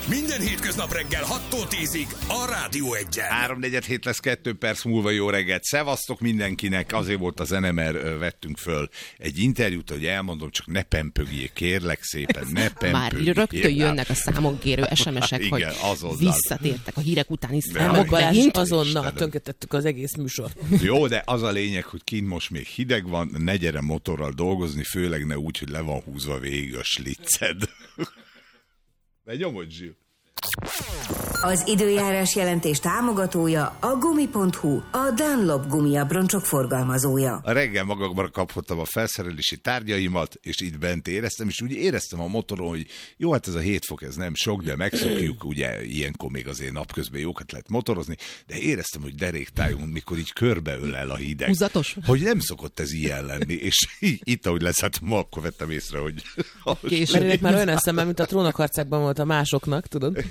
Minden hétköznap reggel 6-tól 10-ig a Rádió Egyen. 3:47 lesz, 2 perc múlva. Jó reggelt. Szevasztok mindenkinek. Azért volt az NMR, vettünk föl egy interjút, hogy elmondom, csak ne pempögjék, kérlek szépen, ne pempögjék. Már rögtön jönnek a számon kérő SMS-ek, igen, hogy azonnal visszatértek a hírek utáni számok. Balázs, azonnal tönkretettük az egész műsor. Jó, de az a lényeg, hogy kint most még hideg van, ne gyere motorral dolgozni, főleg ne úgy, hogy le van húzva végig a slicced. De nyomod, Zsil. Az időjárás jelentés támogatója a Gumi.hu, a Dunlop gumiabroncsok forgalmazója. A reggel magamra kaphattam a felszerelési tárgyaimat, és itt bent éreztem, és úgy éreztem a motoron, hogy jó, hát ez a 7 fok, ez nem sok, de megszokjuk, ugye ilyenkor még azért napközben jókat lehet motorozni, de éreztem, hogy deréktájon, mikor így körbeölel a hideg. Húzatos? Hogy nem szokott ez ilyen lenni, és itt, ahogy leszálltam, akkor vettem észre, hogy... Mert már olyan eszemben, mint a trónokharcákban volt a másoknak, tudod?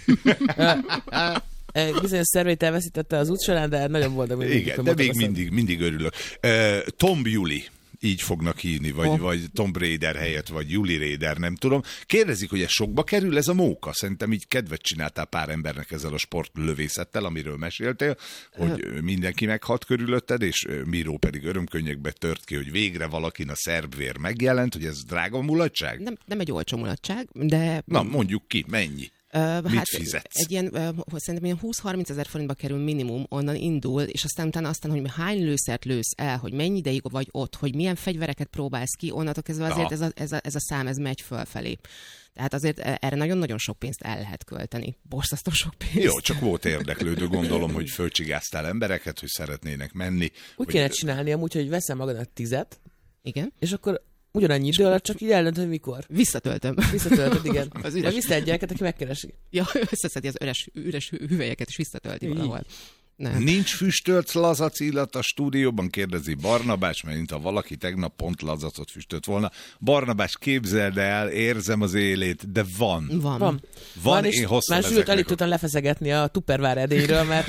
Bizonyos szerveit elveszítette az út során, de nagyon boldog. Igen, de még mindig örülök. Tomb Juli, így fognak hívni, vagy Tomb Raider helyett, vagy Juli Raider, nem tudom. Kérdezik, hogy ez sokba kerül ez a móka? Szerintem így kedvet csináltál pár embernek ezzel a sportlövészettel, amiről meséltél, hogy mindenki meghalt körülötted, és Miró pedig örömkönnyekbe tört ki, hogy végre valakin a szerbvér megjelent, hogy ez drága mulatság? Nem egy olcsó mulatság, de... Na, mondjuk ki, mennyi? Mit fizetsz? Egy ilyen, szerintem ilyen 20-30 ezer forintba kerül minimum, onnan indul, és aztán, hogy hány lőszert lősz el, hogy mennyi ideig vagy ott, hogy milyen fegyvereket próbálsz ki, onnantól kezdve azért ez a szám ez megy fölfelé. Tehát azért erre nagyon-nagyon sok pénzt el lehet költeni. Borzasztó sok pénzt. Jó, csak volt érdeklődő, gondolom, hogy fölcsigáztál embereket, hogy szeretnének menni. Úgy kéne csinálni amúgy, hogy veszem magadnak 10, igen, és akkor ugyanannyi idő alatt csak így eldöntöm, mikor. Visszatöltöd, igen. De vissza egy gyereket, aki megkeresi. Ja, összeszedi az üres hüvelyeket, és visszatölti valahol. Nem. Nincs füstölt lazac illat a stúdióban, kérdezi Barnabás, mert ha valaki tegnap pont lazacot füstölt volna. Barnabás, képzeld el, érzem az élét, de van. Van, én hoztam már Zsült alig tudtam lefeszegetni a Tupperware edényről, mert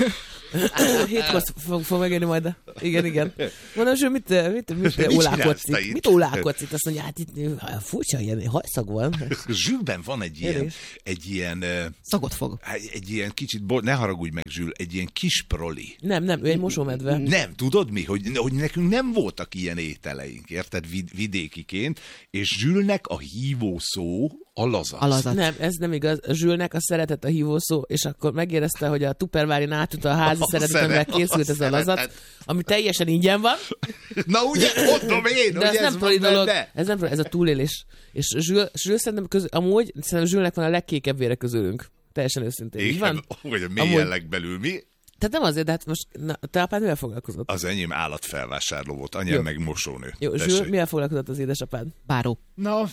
7-kor fog megérni majd. Igen. Mondom, Zsült, mit ólálkodszik? Mit ólálkodszik? Azt mondja, hát itt furcsa, ilyen hajszag van. Zsülben van egy ilyen... Szagot fog. Egy ilyen kicsit, ne haragudj meg, Zsül, egy ilyen kis proli. Nem, ő egy mosómedve. Nem, tudod mi? Hogy nekünk nem voltak ilyen ételeink, érted, vidékiként, és Zsülnek a hívó szó a lazac. Nem, ez nem igaz. Zsülnek a szeretet a hívó szó, és akkor megérezte, hogy a Tupperware-in átjut a házi szeretetemben készült ez a lazac, ami teljesen ingyen van. Na ugye, mondom én, de ez nem proli dolog. Ez nem proli, ez a túlélés. És Zsül szerintem amúgy Zsülnek van a legkékebb vére közülünk. Teljesen őszintén. Igen, hogy a mélyen legbelül mi? Tehát nem azért, de hát most te apád mivel foglalkozott? Az enyém állatfelvásárló volt, anyám meg mosónő. Jó, Zsül, mivel foglalkozott az édesapád? Báró. Na,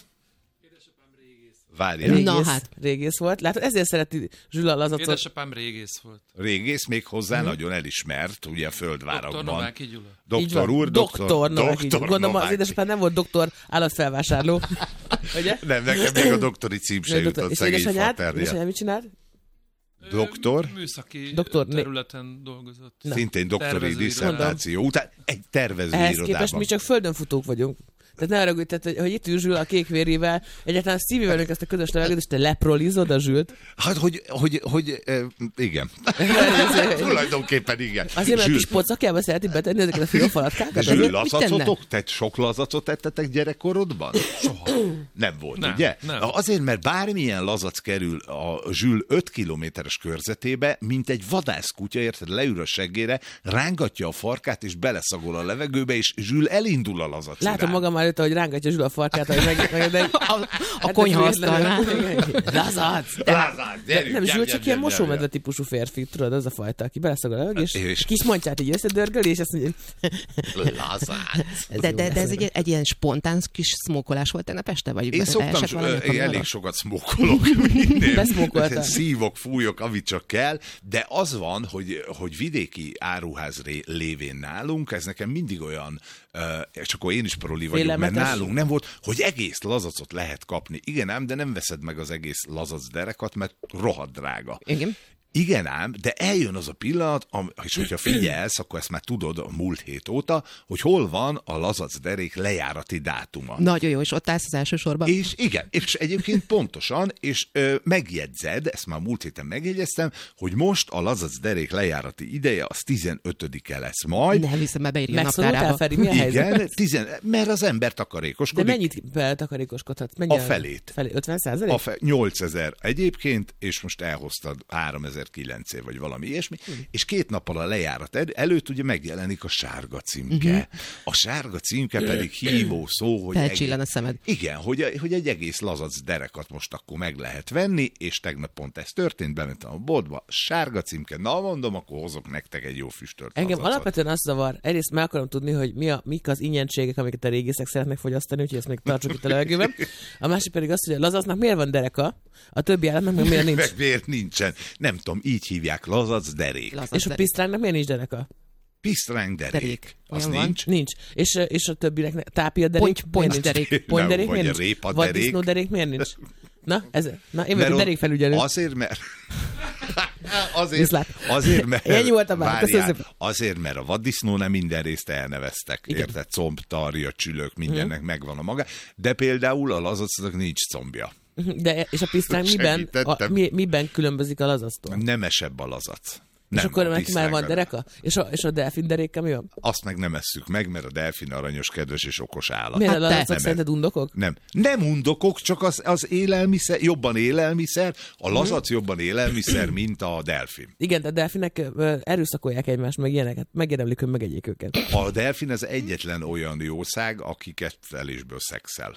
várjál. Régész volt. Látod, ezért szereti Zsül a lazacot. Édesapám régész volt. Régész, még hozzá nagyon elismert, ugye a földvárakban. Dr. Nováky Gyula. Doktor úr, Doktor Nováky Gyula. Gondolom, az édesapád nem volt doktor állatfelvásárló. Ugye? Nem, nekem még a doktori cím se jutott szegény faterja. És mit csinált? Doktor? Műszaki doktor területen dolgozott. Szintén doktori disszertáció után egy tervezőirodában. Ehhez képest mi csak földönfutók vagyunk. Tehát ne haragudj, tehát, hogy itt ül Zsül a kékvérével, egyáltalán szívja velünk ezt a közös levegőt, és te leprolizod a Zsült. Hát, hogy igen. Tulajdonképpen igen. Azért, mert a kis pocakjába szereti betenni ezeket a fiófalatkákat. Zsül, lazacotok? Tehát sok lazacot ettetek gyerekkorodban? Soha. Nem volt, ugye? Nem. Azért, mert bármilyen lazac kerül a Zsül 5 kilométeres körzetébe, mint egy vadászkutya, érted, leül a seggére, rángatja a farkát, és beleszagol a levegőbe, és Zsül elindul a lazac. Látom magam előtt, hogy rángatja Zsül a farkát, hogy a konyhaasztalnál. Lazac! Nem, Zsül csak ilyen mosómedve típusú férfi, tudod, az a fajta, aki beleszagol a levegőbe, és kis mancsát így összedörgöli, és azt mondja, lazac. De ez egy ilyen spontán kis szmókolás volt tegnap este? Vagy én szoktam, elég sokat szmókolok. Beszmókoltál. Szívok, fújok, amit csak kell, de az van, hogy vidéki áruház lévén nálunk, ez nekem mindig olyan, és akkor én is proli vagyok, mert nálunk nem volt, hogy egész lazacot lehet kapni. Igen ám, de nem veszed meg az egész lazac derekat, mert rohadt drága. Igen. Igen ám, de eljön az a pillanat, és hogyha figyelsz, akkor ezt már tudod a múlt hét óta, hogy hol van a lazac derék lejárati dátuma. Nagyon jó, és ott állsz az első sorban. És igen, és egyébként pontosan, és megjegyzed, ezt már múlt héten megjegyeztem, hogy most a lazac derék lejárati ideje az 15-e lesz majd. Nem hiszem, mert beírja a Megszorultál, naptárába. Feri, mi a helyzet? Igen, mert az ember takarékoskodik. De mennyit takarékoskodhat? A felét. 50%? 8000 egyébként, és most elhoztad 3009 vagy valami ilyesmi, és 2 nappal a lejárat előtt ugye megjelenik a sárga címke. A sárga címke pedig hívó szó, hogy... Felcsillan a szemed. Igen, hogy egy egész lazac derekat most akkor meg lehet venni, és tegnap pont ez történt, bementem a boltba, sárga címke, na mondom, akkor hozok nektek egy jó füstölt Engem lazacot. alapvetően azt zavar, egyrészt meg akarom tudni, hogy mik az ingyenségek, amiket a régészek szeretnek fogyasztani, úgyhogy ezt még tartsuk itt a levegőben. A másik pedig az, hogy a lazacnak miért van dereka, a többi állatnak meg miért nincs. Meg miért nincsen? Nem tudom, így hívják, lazac derék. És a pisztránknak miért nincs dereka? Pisztránk derék. Az Olyan van. nincs. Nincs. És a többinek tápia derék? Pontyderék. Pontyderék Vagy miért a nincs? répaderék. Vaddisznóderék miért nincs? Na, én vagyok a derékfelügyelő. Azért, mert... Viszlát. Azért, mert... Ennyi volt a bár, köszönöm szépen. Azért, mert a vaddisznó nem minden részt elneveztek. Igen. Érted? Comb, tarja, csülök, mindennek megvan a maga. De például a lazacnak nincs combja. De, és a pisztránk miben különbözik a lazactól? Nemesebb a lazac. És Nem, akkor a neki már van pisztránk- dereka? És a delfin deréke mi van? Azt meg nem esszük meg, mert a delfin aranyos, kedves és okos állat. Miért a Hát te- lazacok szerinted undokok? Nem undokok, csak az élelmiszer, jobban élelmiszer, a lazac jobban élelmiszer, mint a delfin. Igen, de a delfinek erőszakolják egymást, meg ilyeneket. Megérdemlik, hogy megegyék őket. A delfin az egyetlen olyan jószág, aki kettelésből szexel.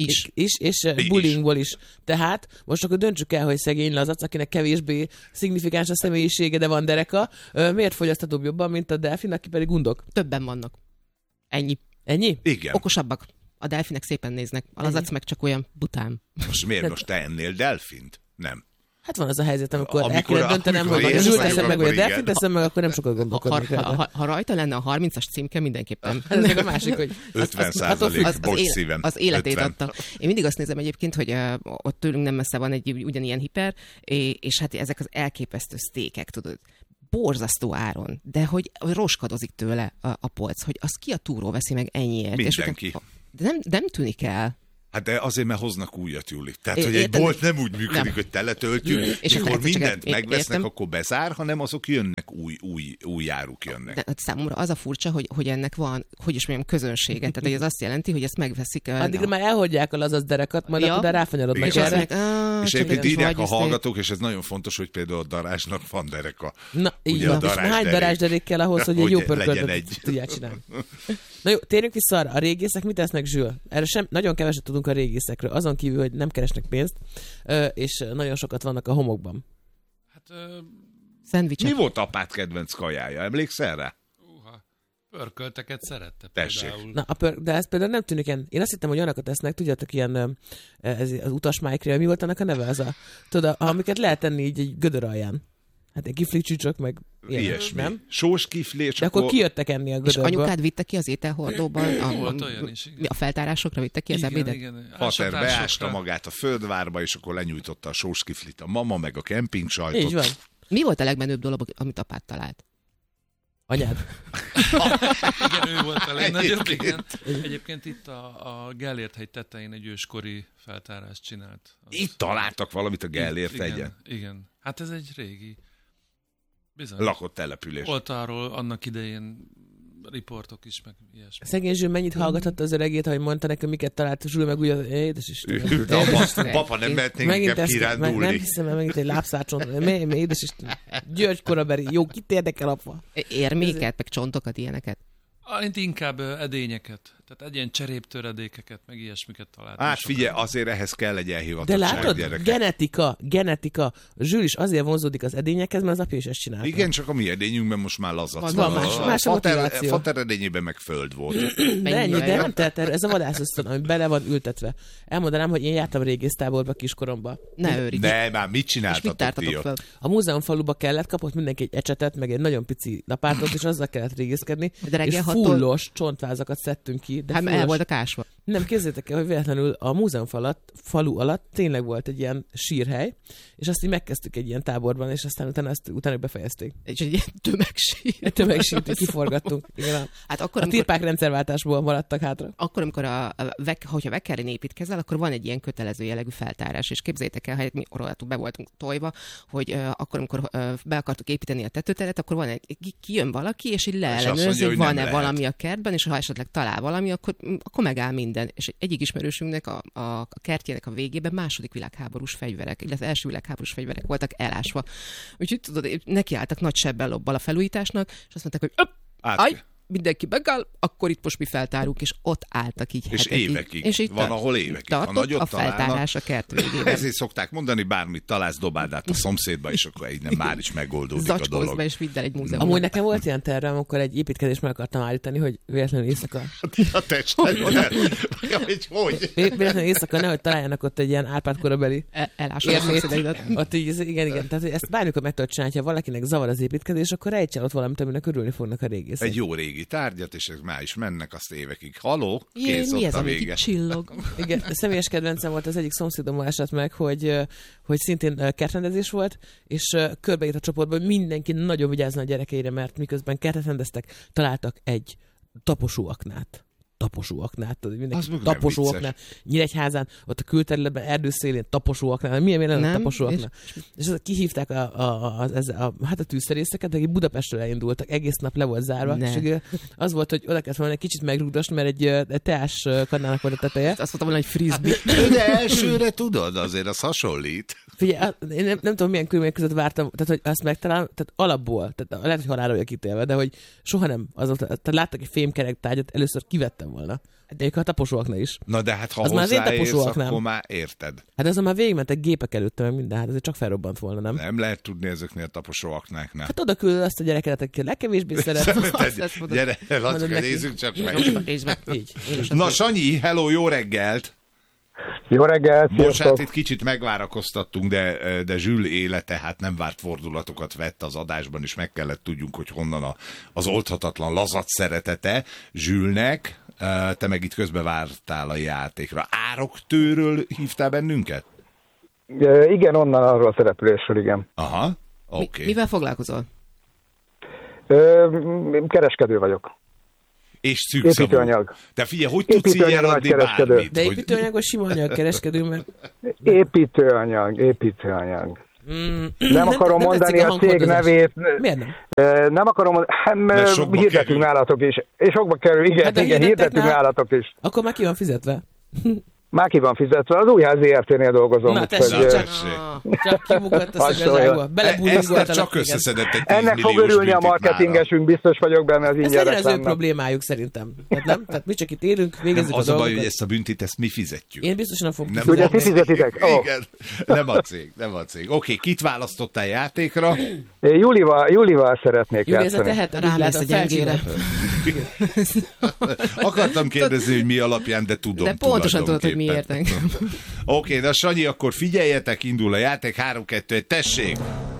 És bullyingból is. Tehát most akkor döntsük el, hogy szegény lazac, akinek kevésbé szignifikáns a személyisége, de van dereka, miért fogyaszthatóbb jobban, mint a delfin, aki pedig undok? Többen vannak. Ennyi. Ennyi? Igen. Okosabbak. A delfinek szépen néznek. A lazac meg csak olyan bután. Most miért most te ennél delfint? Nem. Hát van az a helyzet, amikor el Amikor- kéne döntenem, amikor hogy a ész zsült vagyok, teszem meg, vagy a akkor delfint igen. teszem meg, akkor nem sokat gondolkodnék rá. Ha rajta lenne a 30-as címke, mindenképpen. Ez meg a másik, hogy 50% bocs szívem. Az életét 50. adta. Én mindig azt nézem egyébként, hogy ott tőlünk nem messze van egy ugyanilyen hiper, és hát ezek az elképesztő sztékek, tudod, borzasztó áron, de hogy roskadozik tőle a polc, hogy az ki a túró veszi meg ennyiért. Mindenki. És de nem tűnik el. Hát de azért, mert hoznak újat, Juli. Tehát, É, hogy egy érted? bolt nem úgy működik, Nem. hogy teletöltjük, és akkor mikor egyszer csak mindent megvesznek, értem. akkor bezár, hanem azok jönnek, új áruk jönnek. De számomra az a furcsa, hogy ennek van, hogy is mondjam, közönsége. Tehát hogy ez azt jelenti, hogy ezt megveszik. addigra már elhagyják a lazac derekat, majd Ja. akkor ráfanyarodnak Igen. erre. És csak egyébként egy írják a vagy, hallgatók, és ez nagyon fontos, hogy például a darázsnak van dereka. Na, így Ugye van. a És hány darázsderék. darázsderék kell ahhoz, hogy egy Hogy jó legyen pörköltöt egy. tudják csinálni. Na jó, térjünk vissza arra. A régészek mit tesznek, Zsül? Erre nagyon keveset tudunk a régészekről. Azon kívül, hogy nem keresnek pénzt, és nagyon sokat vannak a homokban. Hát, Szendvicsek. Mi volt apád kedvenc kajája? Emlékszel rá? pörkölteket szerette Tessék. például. Na, de ez például nem tűnik ilyen. Én azt hittem, hogy olyanokat esznek, tudjátok, ilyen ez az utas májkrél, mi volt annak a neve? Az tudod, amiket lehet tenni így egy gödör alján. Hát egy kiflicsücsök, meg ilyen, Ilyesmi. nem? Sós kifli, és De akkor kijöttek enni a És gödörből. anyukád vitte ki az ételhordóban? Volt olyan is, igen. A feltárásokra vitte ki az ebédet? Igen. Fater beásta Ásatásokra. magát a földvárba, és akkor lenyújtotta a sós kiflit a mama, meg a kemping sajtot. Így van. Mi volt a legmenőbb dolog, amit apád talált? Anyád. Igen, ő volt a legnagyobb, Egyébként. igen. Egyébként itt a Gellért hegy tetején egy őskori feltárást csinált. Az- Itt találtak valamit a Gellért igen, egyen. igen. Hát ez egy régi. Bizony. Lakott település. Volt arról annak idején riportok is, meg ilyesmi. Szegény Zsül mennyit hallgathatta az öregét, hogy mondta nekem, miket talált Zsül, meg úgy, édes Istenem. De apa, nem mehetnénk inkább nem kirándulni. hiszem, mert megint egy lábszácson. Mi, édes Istenem. György korabeli. Jó, kit érdekel, apa? Érméket, meg csontokat, ilyeneket? Inkább edényeket. Tehát ilyen cseréptöredékeket, meg ilyesmiket találtam. Hát sokan. figyelj, azért ehhez kell egy De elhivatottság, látod? gyerekek. Genetika. Zsül is azért vonzódik az edényekhez, mert az apja is ezt csinálta. Igen, csak a mi edényünkben most már lazac Van más a motiváció. Fater edényében meg föld volt. De ennyi, de nem telt erre. Ez a vadászösztön, ami bele van ültetve. Elmondanám, hogy én jártam régésztáborba kiskoromba. Ne őrjíts. De már mit És mit csináltatok tártatok ti fel? ott? A múzeumfaluba kellett, kapott mindenki egy ecsetet, meg egy nagyon pici lapátot, és azzal kellett régészkedni. De reggel és hattól- fullos csontvázakat szedtünk ki. De Hát el fullos. volt a kásva. Nem, képzeljétek el, hogy véletlenül a múzeum falu alatt tényleg volt egy ilyen sírhely, és azt így megkezdtük egy ilyen táborban, és aztán utána befejezték. És egy ilyen tömegsír. Egy tömegsírt, kiforgattunk. Igen, hát akkor, a tirpák rendszerváltásból maradtak hátra. Akkor, amikor hogyha Vekkerén építkezel, akkor van egy ilyen kötelező jellegű feltárás, és képzeljétek el, hogy mi orolatul be voltunk tojva, hogy akkor, amikor be akartuk építeni a tetőteret, akkor kijön valaki, és így leellenőrzi, hogy van-e valami a kertben, és ha esetleg talál valami, akkor megáll minden. És egyik ismerősünknek a kertjének a végében második világháborús fegyverek, illetve első világháborús fegyverek voltak elásva. Úgyhogy tudod, nekiálltak nagy sebbel lobbal a felújításnak, és azt mondták, hogy mindenki megáll, akkor itt most mi feltárunk, és ott álltak így és hetekig. Évekig. És van, ahol évekig. Tartott a feltárás a kert végében. Ezért szokták mondani, bármit találsz, dobáld át a szomszédba, és akkor így nem már is megoldódik a dolog. Be, és vidd el egy múzeumba. Amúgy nekem volt ilyen tervem, amikor egy építkezést meg akartam állítani, hogy véletlenül éjszaka... A testet? Hogy? Véletlenül éjszaka nehogy találjanak ott egy ilyen Árpád korabeli érmét. Ott így, igen. Tehát ezt bármikor meg tudod csinálni, ha valakinek zavar az építkezés, akkor rejtsen ott valamit, aminek örülni fognak a régészek. Egy jó régi tárgyat, és ezek már is mennek azt évekig. Haló? Kész, mi ott ez, a ami vége. Csillog? Igen, személyes kedvencem volt, az egyik szomszédommal esett meg, hogy szintén kertrendezés volt, és körbeírt a csoportban, hogy mindenki nagyon vigyázzon a gyerekeire, mert miközben kertet rendeztek, találtak egy taposóaknát. Mindenki taposóaknát. Nyíregyházán, ott a külterületben, erdőszélén taposóaknát. Milyen lenne a taposóaknát? És kihívták a tűzszerészeket, akik Budapestről elindultak, egész nap le volt zárva. És az volt, hogy oda kellett volna egy kicsit megrúgdosni, mert egy teás kannának volt a teteje. Azt mondtam volna, hogy frisbee. De elsőre tudod, azért az hasonlít. Figyelj, én nem tudom, milyen körülmények között vártam, tehát hogy azt megtalálom, tehát alapból, tehát lehet, hogy halálra vagyok ítélve, de hogy soha nem, tehát láttak egy fémkerek tárgyat, először kivettem volna. De a taposóaknál is. Na de hát ha hozzáérsz, akkor már érted. Hát azon már végigmentek gépek előtte, meg minden, hát ez csak felrobbant volna, nem? Nem lehet tudni ezeknél a taposóaknáknál. Hát oda küldöd azt a gyereket, aki a legkevésbé szeret. Gyere, Lacka, nézzük csak meg. Így. Na Sanyi, hello, jó reggelt! Jó reggelt, most hát itt kicsit megvárakoztattunk, de Zsül élete hát nem várt fordulatokat vett az adásban, és meg kellett tudjunk, hogy honnan az oldhatatlan lazac szeretete Zsülnek. Te meg itt közbevártál a játékra. Ároktőről hívtál bennünket? Igen, onnan arról a szereplésről, igen. Aha, oké. Mivel foglalkozol? Kereskedő vagyok. És szűkszavú. Építőanyag. De figyelj, hogy tudsz így eladni bármit? De építőanyagos sima anyag kereskedő, mert... Építőanyag. Nem akarom mondani a cég nevét. Miért nem? Nem akarom mondani, hirdetünk nálatok is. És sokba kerül, igen, hirdetünk nálatok is. Akkor már ki van fizetve? Már ki van fizetve, az Újház ZRT-nél dolgozom. Na tessék, csak kibukadt a szögezágba. Belebújult csak összeszedett egy 10 ennek fog örülni a marketingesünk, biztos vagyok benne az ingyen reklámnak. Ez az ő problémájuk szerintem. Tehát mi csak itt élünk, végezzük a dolgokat. Az a baj, hogy ezt a büntit, ezt mi fizetjük. Én biztosan fogom fizetni. Ugye ti fizetitek? Igen, nem a cég. Oké, kit választottál játékra? Julival szeretnék játszani. Rá lesz a gyengére. Akartam kérdezni, hogy mi alapján, de tudom. De pontosan tudod, hogy miért engem. Oké, de Sanyi, akkor figyeljetek, indul a játék, 3-2-1, tessék!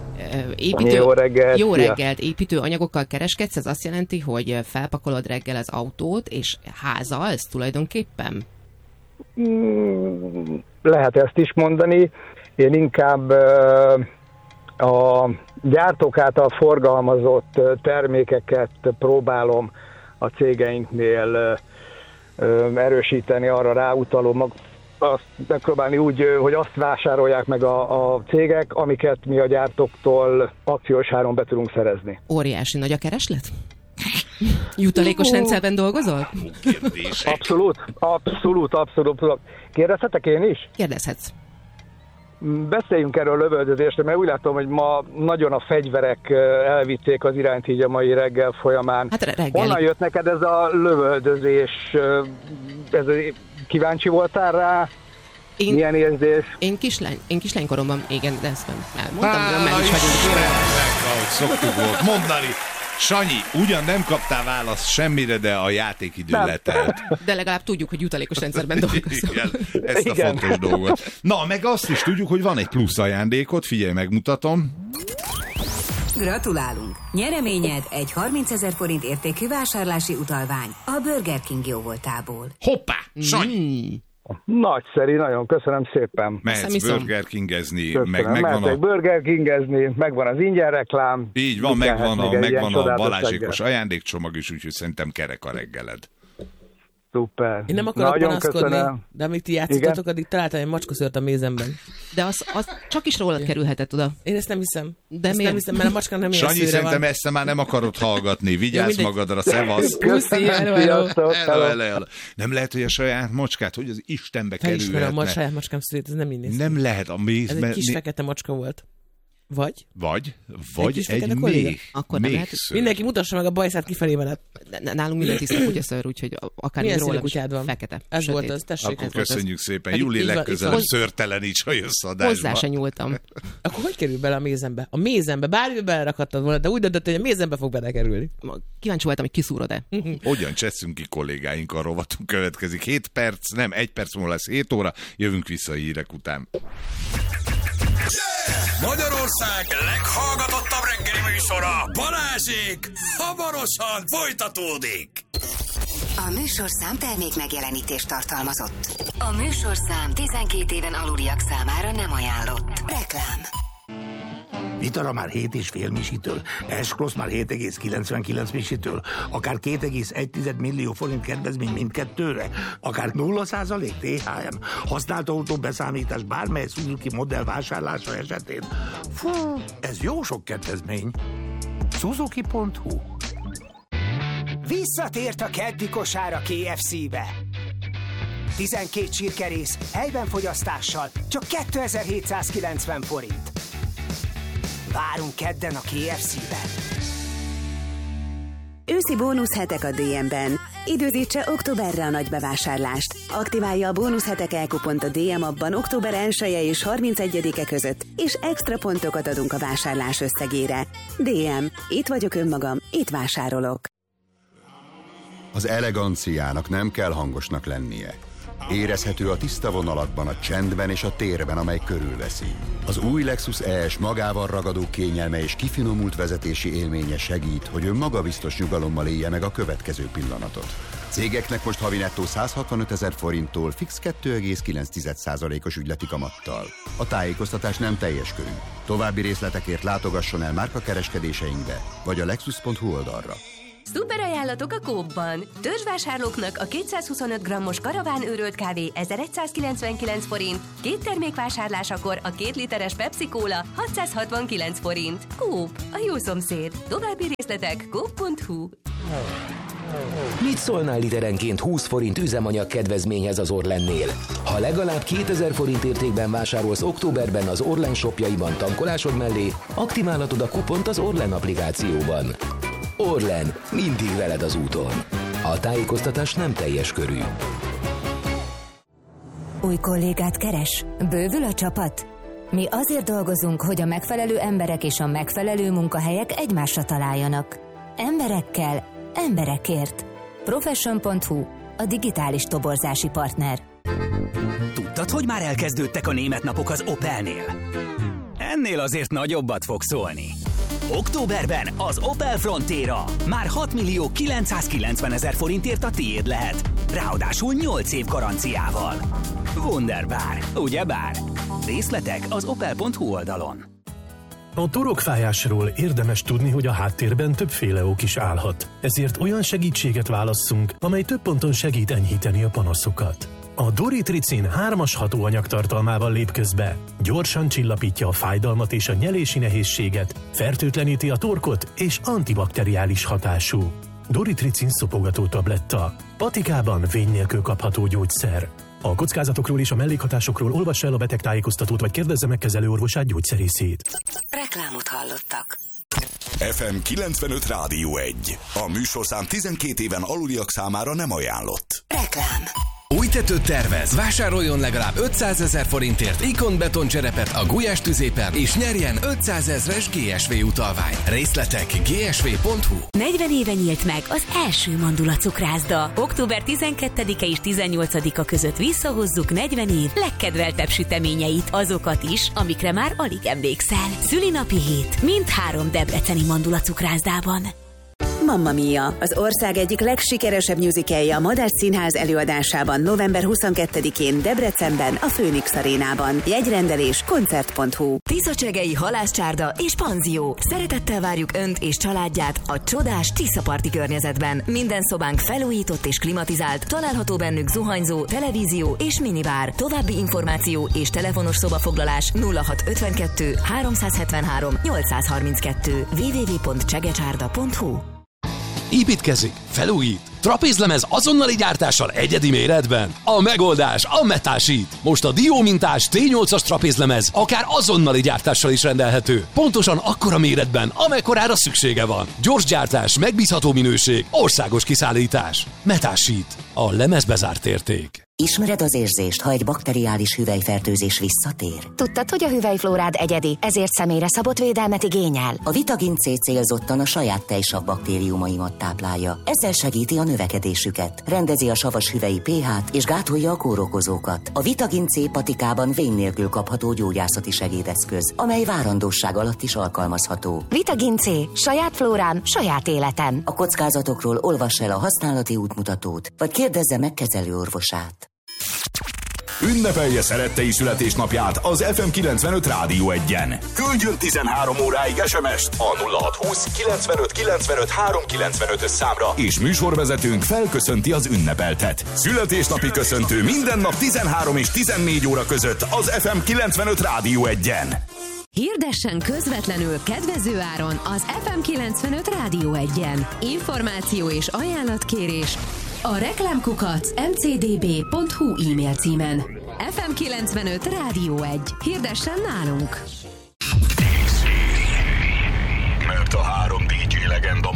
Jó reggelt! Építőanyagokkal kereskedsz, ez azt jelenti, hogy felpakolod reggel az autót, és házalsz tulajdonképpen? Lehet ezt is mondani. Én inkább a gyártók által forgalmazott termékeket próbálom a cégeinknél erősíteni, arra ráutalom, azt megpróbálni úgy, hogy azt vásárolják meg a cégek, amiket mi a gyártóktól akciós áron be tudunk szerezni. Óriási nagy a kereslet? Jutalékos rendszerben dolgozol? Abszolút. Kérdezhetek én is? Kérdezhetsz. Beszéljünk erről a lövöldözésre, mert úgy látom, hogy ma nagyon a fegyverek elvitték az irányt így a mai reggel folyamán. Hát reggel. Honnan jött neked ez a lövöldözés? Kíváncsi voltál rá? Milyen érzés? Én kislánykoromban, igen, de ezt mondtam, hogy meg is vagyunk. Ahogy szoktuk volt mondani. Sanyi, ugyan nem kaptál választ semmire, de a játékidő letelt. De legalább tudjuk, hogy jutalékos rendszerben dolgozol. Igen, ezt a fontos dolgot. Na, meg azt is tudjuk, hogy van egy plusz ajándékot, figyelj, megmutatom. Gratulálunk! Nyereményed egy 30 000 forint értékű vásárlási utalvány a Burger King jóvoltából. Hoppá! Sanyi! Nagyszerű, nagyon köszönöm szépen. Mehetsz Burger Kingezni, mehetek Burger Kingezni, megvan az ingyen reklám. Így van, megvan a Balázsékos ajándékcsomag is, úgyhogy szerintem kerek a reggeled. Szuper. Én nem akarok panaszkodni, de amíg ti játszottatok, addig találtam egy macskaszőrt a mézemben. De az csak is rólad kerülhetett oda. Én ezt nem hiszem. De ezt miért? nem hiszem, mert a macska nem ilyen Sanyi, szőre szerintem van. ezt már nem akarod hallgatni. Vigyázz magadra, szevasz. Nem lehet, hogy a saját macskát, hogy az Istenbe kerülhetne. Felismerem a saját macskám szőrét, ez nem így néz. Nem lehet a méz. Ez egy kis fekete macska volt. Vagy egy méh. Akkor nem lehet. Mindenki mutassa meg a bajszát kifelé veled. Nálunk minden tiszta kutyaszőr, úgyhogy akár róla is fekete. Ez volt az, tessék. Akkor köszönjük szépen. Júli, legközelebb szőrteleníts, ha jössz adásba. Hozzá se nyúltam. Akkor hogy kerül bele a mézembe? A mézembe, bármibe belerakhattad volna, de úgy döntött, hogy a mézembe fog belekerülni. Kíváncsi voltam, hogy kiszúrod-e. Hogyan cseszünk ki kollégáink, a rovatunk következik. 1 perc múlva lesz 7 óra, jövünk vissza a hírek után. Magyarország leghallgatottabb reggeli műsora, Balázsék, hamarosan folytatódik. A műsorszám termék megjelenítést tartalmazott. A műsorszám 12 éven aluliak számára nem ajánlott. Reklám. Vitara már 7,5 misitől, S-Cross már 7,99 misitől, akár 2,1 millió forint kedvezmény mindkettőre, akár 0% THM, használt autó beszámítás bármely Suzuki modell vásárlása esetén. Fú, ez jó sok kedvezmény. Suzuki.hu. Visszatért a keddi kosár a KFC-be. 12 csirkerész helyben fogyasztással csak 2790 forint. Várunk kedden a KFC-ben. Őszi bónuszhetek a DM-ben. Időzítse októberre a nagy bevásárlást. Aktiválja a bónuszhetek elkupont a DM appban október 1-e és 31-e között, és extra pontokat adunk a vásárlás összegére. DM. Itt vagyok önmagam, itt vásárolok. Az eleganciának nem kell hangosnak lennie. Érezhető a tiszta vonalakban, a csendben és a térben, amely körülveszi. Az új Lexus ES magával ragadó kényelme és kifinomult vezetési élménye segít, hogy ön magabiztos nyugalommal élje meg a következő pillanatot. Cégeknek most havi nettó 165 000 forinttól fix 2,9%-os ügyleti kamattal. A tájékoztatás nem teljes körű. További részletekért látogasson el márkakereskedéseinkbe, vagy a lexus.hu oldalra. Szuper ajánlatok a Coop-ban. Törzsvásárlóknak a 225 g-os karaván őrölt kávé 1199 forint, 2 termékvásárlásakor a 2 literes Pepsi Cola 669 forint. Coop, a jó szomszéd. További részletek coop.hu. Mit szólnál literenként 20 forint üzemanyag kedvezményhez az Orlennél? Ha legalább 2000 forint értékben vásárolsz októberben az Orlen shopjaiban tankolásod mellé, aktiválhatod a kupont az Orlen applikációban. Orlen, mindig veled az úton. A tájékoztatás nem teljes körű. Új kollégát keres? Bővül a csapat? Mi azért dolgozunk, hogy a megfelelő emberek és a megfelelő munkahelyek egymásra találjanak. Emberekkel, emberekért. Profession.hu, a digitális toborzási partner. Tudtad, hogy már elkezdődtek a német napok az Opelnél? Ennél azért nagyobbat fog szólni. Októberben az Opel Frontera már 6.990.000 forintért a tiéd lehet. Ráadásul 8 év garanciával. Wunderbar, ugyebár? Részletek az opel.hu oldalon. A torokfájásról érdemes tudni, hogy a háttérben többféle ok is állhat. Ezért olyan segítséget válasszunk, amely több ponton segít enyhíteni a panaszokat. A Doritricin 3-as hatóanyag tartalmával lép közbe. Gyorsan csillapítja a fájdalmat és a nyelési nehézséget, fertőtleníti a torkot és antibakteriális hatású. Doritricin szopogató tabletta. Patikában vény nélkül kapható gyógyszer. A kockázatokról és a mellékhatásokról olvass el a betegtájékoztatót, vagy kérdezze meg kezelőorvosát, gyógyszerészét. Reklámot hallottak. FM 95 Rádió 1. A műsorszám 12 éven aluliak számára nem ajánlott. Reklám. Új tetőt tervez? Vásároljon legalább 500 000 forintért Ikon betoncserepet a Gulyás tüzépen, és nyerjen 500 000-es GSV utalvány. Részletek gsv.hu. 40 éve nyílt meg az első Mandula cukrászda. Október 12-e és 18-a között visszahozzuk 40 év legkedveltebb süteményeit, azokat is, amikre már alig emlékszel. Szülinapi hét mindhárom debreceni Mandula cukrászdában. Mamma Mia, az ország egyik legsikeresebb musicalje a Madách Színház előadásában november 22-én Debrecenben, a Phoenix Arénában. Jegyrendelés koncert.hu. Tiszacsegei halászcsárda és panzió. Szeretettel várjuk Önt és családját a csodás Tiszaparti környezetben. Minden szobánk felújított és klimatizált, található bennük zuhanyzó, televízió és minibár. További információ és telefonos szobafoglalás 0652 373 832 www.csegecsárda.hu. Építkezik, felújít, trapézlemez azonnali gyártással egyedi méretben. A megoldás a Metasheet. Most a diómintás T8-as trapézlemez akár azonnali gyártással is rendelhető. Pontosan akkora méretben, amekkorára szüksége van. Gyors gyártás, megbízható minőség, országos kiszállítás. Metasheet. A lemezbezárt érték. Ismered az érzést, ha egy bakteriális hüvelyfertőzés visszatér? Tudtad, hogy a hüvelyflórád egyedi, ezért személyre szabott védelmet igényel? A Vitagin C célzottan a saját tejsav baktériumaimat táplálja. Ezzel segíti a növekedésüket, rendezi a savas hüvelyi pH-t és gátolja a kórokozókat. A Vitagin C patikában vén nélkül kapható gyógyászati segédeszköz, amely várandóság alatt is alkalmazható. Vitagin C. Saját flórám, saját életem. A kockázatokról olvass el a használati útmutatót, vagy kérdezze meg kezelőorvosát. Ünnepelje szerettei születésnapját az FM 95 Rádió 1-en. Küldjön 13 óráig SMS-t a 0620 95 95 395-ös számra, és műsorvezetőnk felköszönti az ünnepeltet. Születésnapi köszöntő minden nap 13 és 14 óra között az FM 95 Rádió 1-en. Hirdessen közvetlenül kedvező áron az FM 95 Rádió 1-en. Információ és ajánlatkérés a reklámkukac mcdb.hu e-mail címen. FM 95 Rádió 1. Hirdessen nálunk! Mert a 3 DJ legenda